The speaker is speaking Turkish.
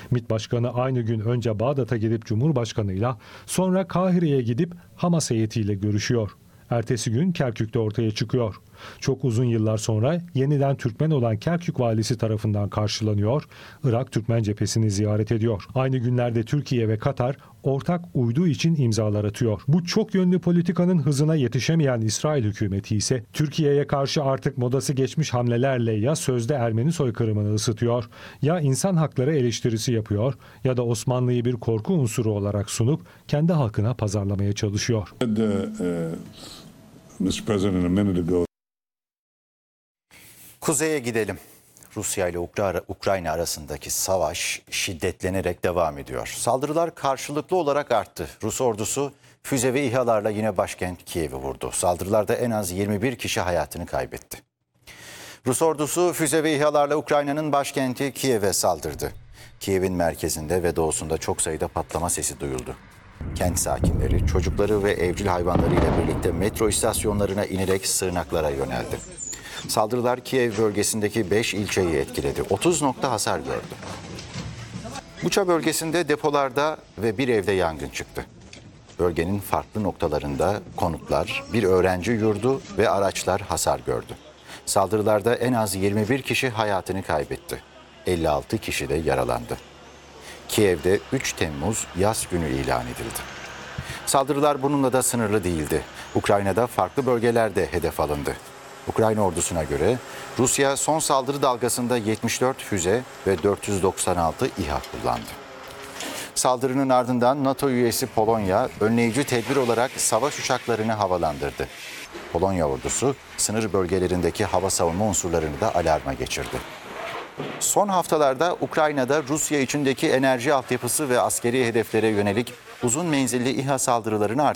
MİT Başkanı aynı gün önce Bağdat'a gidip Cumhurbaşkanı'yla, sonra Kahire'ye gidip Hamas heyetiyle görüşüyor. Ertesi gün Kerkük'te ortaya çıkıyor. Çok uzun yıllar sonra yeniden Türkmen olan Kerkük valisi tarafından karşılanıyor, Irak Türkmen cephesini ziyaret ediyor. Aynı günlerde Türkiye ve Katar ortak uydu için imzalar atıyor. Bu çok yönlü politikanın hızına yetişemeyen İsrail hükümeti ise Türkiye'ye karşı artık modası geçmiş hamlelerle ya sözde Ermeni soykırımını ısıtıyor, ya insan hakları eleştirisi yapıyor, ya da Osmanlı'yı bir korku unsuru olarak sunup kendi halkına pazarlamaya çalışıyor. Kuzeye gidelim. Rusya ile Ukrayna arasındaki savaş şiddetlenerek devam ediyor. Saldırılar karşılıklı olarak arttı. Rus ordusu füze ve İHA'larla yine başkent Kiev'i vurdu. Saldırılarda en az 21 kişi hayatını kaybetti. Rus ordusu füze ve İHA'larla Ukrayna'nın başkenti Kiev'e saldırdı. Kiev'in merkezinde ve doğusunda çok sayıda patlama sesi duyuldu. Kent sakinleri çocukları ve evcil hayvanlarıyla birlikte metro istasyonlarına inerek sığınaklara yöneldi. Saldırılar Kiev bölgesindeki 5 ilçeyi etkiledi. 30 nokta hasar gördü. Buça bölgesinde depolarda ve bir evde yangın çıktı. Bölgenin farklı noktalarında konutlar, bir öğrenci yurdu ve araçlar hasar gördü. Saldırılarda en az 21 kişi hayatını kaybetti. 56 kişi de yaralandı. Kiev'de 3 Temmuz yaz günü ilan edildi. Saldırılar bununla da sınırlı değildi. Ukrayna'da farklı bölgelerde hedef alındı. Ukrayna ordusuna göre Rusya son saldırı dalgasında 74 füze ve 496 İHA kullandı. Saldırının ardından NATO üyesi Polonya önleyici tedbir olarak savaş uçaklarını havalandırdı. Polonya ordusu sınır bölgelerindeki hava savunma unsurlarını da alarma geçirdi. Son haftalarda Ukrayna'da Rusya içindeki enerji altyapısı ve askeri hedeflere yönelik uzun menzilli İHA saldırılarını arttırdı.